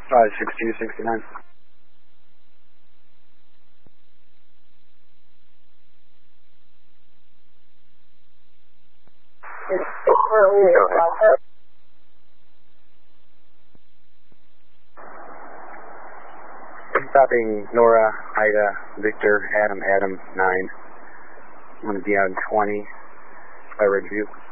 6269. Go ahead. Stopping Nora, Ida, Victor, Adam, 9. I'm going to be on 20 by Ridgeview.